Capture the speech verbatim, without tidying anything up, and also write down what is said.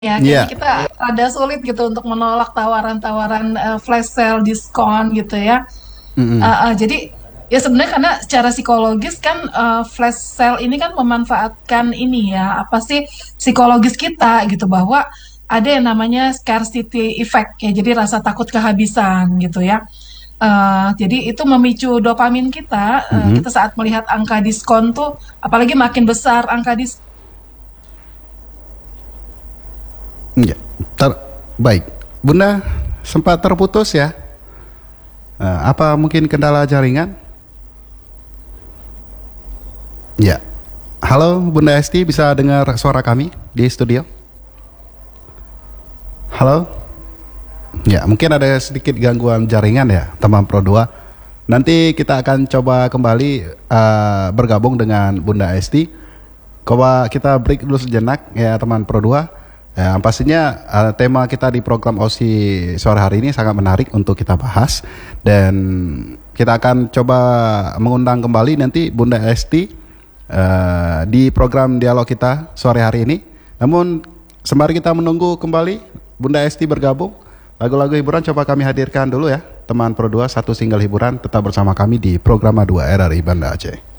Ya, kayaknya Iya. kita ada sulit gitu untuk menolak tawaran-tawaran uh, flash sale diskon gitu ya. Mm-mm. Uh, uh, jadi ya sebenarnya karena secara psikologis kan uh, flash sale ini kan memanfaatkan ini ya apa sih psikologis kita gitu bahwa ada yang namanya scarcity effect ya. Jadi rasa takut kehabisan gitu ya. Uh, jadi itu memicu dopamin kita. Uh, Mm-mm. kita saat melihat angka diskon tuh, apalagi makin besar angka diskon. Iya. Ter- Baik, Bunda sempat terputus ya. Eh, apa mungkin kendala jaringan? Ya. Halo Bunda Esti, bisa dengar suara kami di studio? Halo? Ya, mungkin ada sedikit gangguan jaringan ya, teman Pro dua. Nanti kita akan coba kembali eh, bergabung dengan Bunda Esti. Coba kita break dulu sejenak ya teman Pro dua. Ya, pastinya eh, tema kita di program O S I sore hari ini sangat menarik untuk kita bahas, dan kita akan coba mengundang kembali nanti Bunda Esti eh, di program dialog kita sore hari ini. Namun sembari kita menunggu kembali Bunda Esti bergabung, lagu-lagu hiburan coba kami hadirkan dulu ya teman Pro dua, satu single hiburan. Tetap bersama kami di program A dua R R I Banda Aceh.